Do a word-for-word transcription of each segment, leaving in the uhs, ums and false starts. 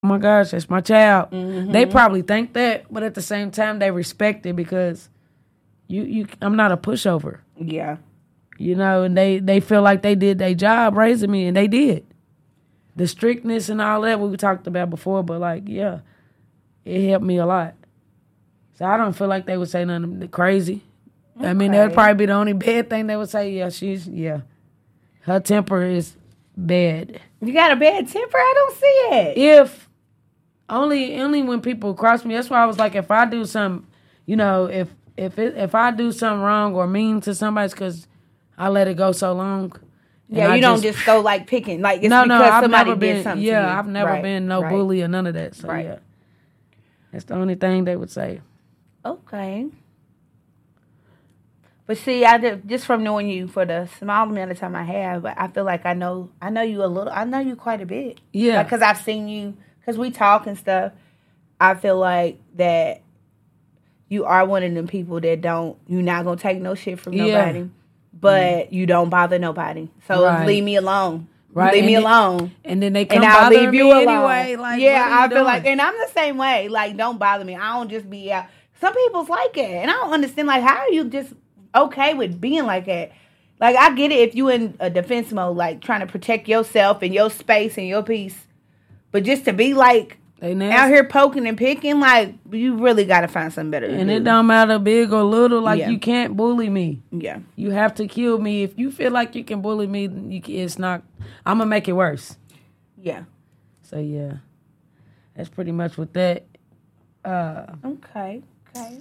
oh my gosh, that's my child. Mm-hmm. They probably think that, but at the same time, they respect it because you, you, I'm not a pushover. Yeah. You know, and they, they feel like they did their job raising me, and they did. The strictness and all that we talked about before, but like, yeah, it helped me a lot. So I don't feel like they would say nothing crazy. Okay. I mean, that would probably be the only bad thing they would say. Yeah, she's, yeah. Her temper is bad. You got a bad temper? I don't see it. If, only only when people cross me. That's why I was like, if I do something, you know, if if it, if I do something wrong or mean to somebody, it's because I let it go so long. Yeah, you I don't just, just go like picking. Like it's no, because no, I've somebody never did been, something yeah, to you. I've never right, been no right. bully or none of that. So, right. yeah. That's the only thing they would say. Okay. But see, I did, just from knowing you for the small amount of time I have, I feel like I know I know you a little. I know you quite a bit. Yeah. Because like, I've seen you, because we talk and stuff. I feel like that you are one of them people that don't, you're not going to take no shit from nobody. Yeah. But mm. you don't bother nobody. So right. leave me alone. Right. Leave and me then, alone. And then they come and I'll bother leave me you anyway. Alone. Like, yeah, I doing? feel like, and I'm the same way. Like, don't bother me. I don't just be out. Some people's like it. And I don't understand, like, how are you just okay with being like that? Like, I get it if you in a defense mode, like, trying to protect yourself and your space and your peace. But just to be, like, out here poking and picking, like, you really got to find something better to And do. it don't matter big or little. Like, yeah. you can't bully me. Yeah. You have to kill me. If you feel like you can bully me, you can, it's not, I'm going to make it worse. Yeah. So, yeah. That's pretty much what that. Uh, okay. Okay.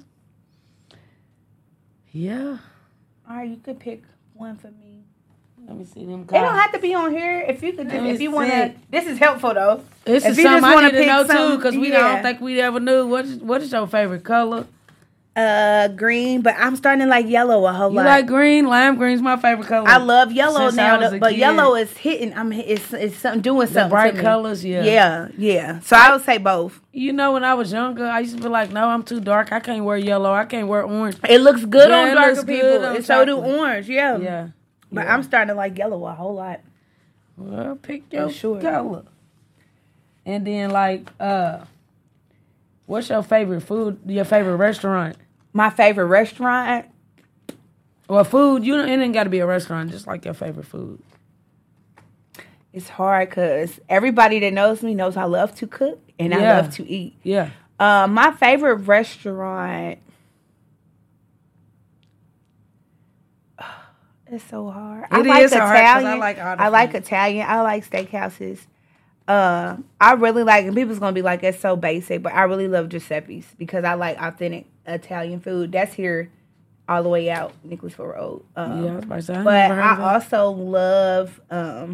Yeah. All right, you could pick one for me. Let me see them. It don't have to be on here. If you could, just, if you want to, this is helpful though. This if is you something just I need to know some, too, because we yeah. don't think we ever knew. What is what is your favorite color? Uh, green, but I'm starting to like yellow a whole you lot. You like green? Lime green's my favorite color. I love yellow Since now, though, but kid. yellow is hitting. I'm it's it's something doing something. The bright to me. colors, yeah, yeah, yeah. So I, I would say both. You know, when I was younger, I used to be like, no, I'm too dark. I can't wear yellow. I can't wear orange. It looks good yeah, on darker people, on and so do orange. Yeah, yeah. But yeah. I'm starting to like yellow a whole lot. Well, pick your sure. color. And then, like, uh, what's your favorite food? Your favorite restaurant? My favorite restaurant? Well, food, you don't, it ain't got to be a restaurant, just like your favorite food. It's hard because everybody that knows me knows I love to cook and yeah. I love to eat. Yeah. Uh, my favorite restaurant... It's so hard. It I is like hard Italian. I like all the I food. like Italian. I like steakhouses. Uh, I really like, and people's gonna be like, "That's so basic," but I really love Giuseppe's because I like authentic Italian food. That's here, all the way out, Nicholasville Road. Um, yeah, I was about to say, I but never heard I of that. also love. Um,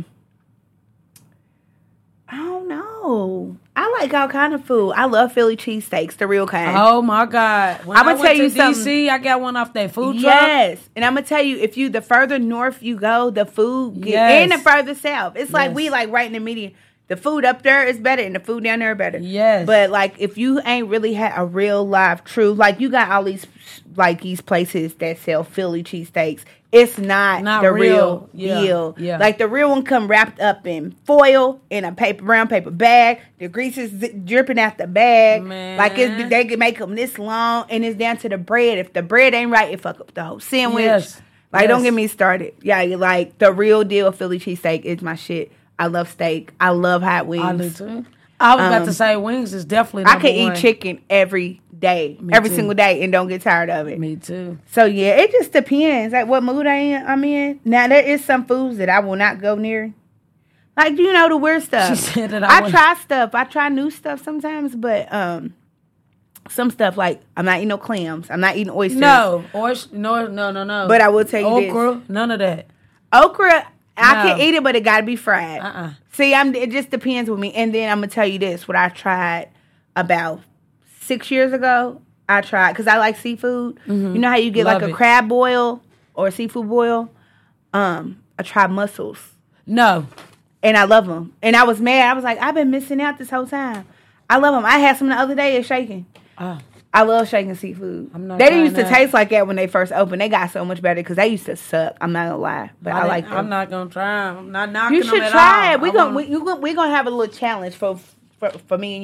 I don't know. I like all kind of food. I love Philly cheesesteaks, the real kind. Oh my God! When I'm I gonna went tell you to something. D C, I got one off that food truck. Yes, and I'm gonna tell you, if you the further north you go, the food get, Yes. and the further south, it's like Yes. we like right in the median. The food up there is better, and the food down there is better. Yes, but like if you ain't really had a real live true, like you got all these like these places that sell Philly cheesesteaks. It's not, Not the real. real, Yeah. deal. Yeah. Like the real one come wrapped up in foil in a paper brown paper bag. The grease is zi- dripping out the bag. Man. Like it's, they can make them this long, and it's down to the bread. If the bread ain't right, it fuck up the whole sandwich. Yes. Like Yes. don't get me started. Yeah, you like the real deal Philly cheesesteak is my shit. I love steak. I love hot wings. I do too. I was about Um, to say wings is definitely. I Number can one. eat chicken every day, Me every too. single day, and don't get tired of it. Me too. So yeah, it just depends like what mood I am. I'm in. Now there is some foods that I will not go near. Like you know the weird stuff. She said that I I would- try stuff. I try new stuff sometimes, but um, some stuff like I'm not eating no clams. I'm not eating oysters. No, oyster, no, no, no, no. But I will tell you okra, none of that. this: okra. I No. can eat it, but it got to be fried. Uh-uh. See, I'm. It just depends with me. And then I'm gonna tell you this: what I tried about six years ago. I tried because I like seafood. Mm-hmm. You know how you get Love like a it. crab boil or a seafood boil. Um, I tried mussels, No, and I love them. And I was mad. I was like, I've been missing out this whole time. I love them. I had some the other day at Shaking. oh, I love Shaking seafood. I'm not They didn't trying used to that. taste like that when they first opened. They got so much better because they used to suck. I'm not gonna lie, but I, I like didn't- them. I'm not gonna try 'em. I'm not knocking You them should at try all. it. We I gonna wanna- we, you gonna we gonna have a little challenge for for, for me and